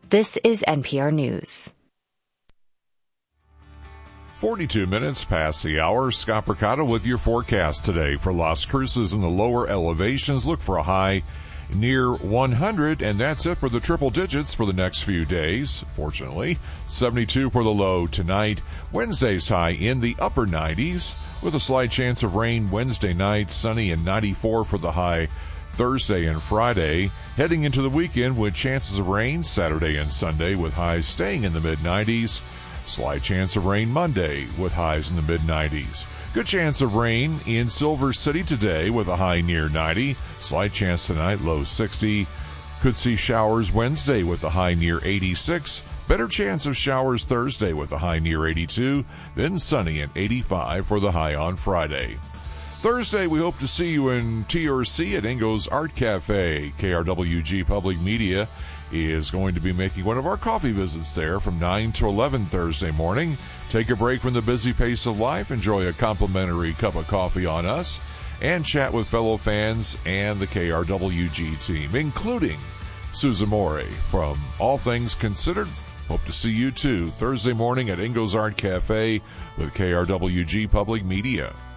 This is NPR News. 42 minutes past the hour. Scott Percato with your forecast today. For Las Cruces in the lower elevations, look for a high near 100, and that's it for the triple digits for the next few days. Fortunately, 72 for the low tonight. Wednesday's high in the upper 90s with a slight chance of rain Wednesday night. Sunny and 94 for the high Thursday and Friday. Heading into the weekend with chances of rain Saturday and Sunday with highs staying in the mid-90s. Slight chance of rain Monday with highs in the mid-90s. Good chance of rain in Silver City today with a high near 90. Slight chance tonight, low 60. Could see showers Wednesday with a high near 86. Better chance of showers Thursday with a high near 82. Then sunny and 85 for the high on Friday. Thursday, we hope to see you in TRC at Ingo's Art Cafe. KRWG Public Media is going to be making one of our coffee visits there from 9 to 11 Thursday morning. Take a break from the busy pace of life, enjoy a complimentary cup of coffee on us, and chat with fellow fans and the KRWG team, including Susan Morey from All Things Considered. Hope to see you too Thursday morning at Ingo's Art Cafe with KRWG Public Media.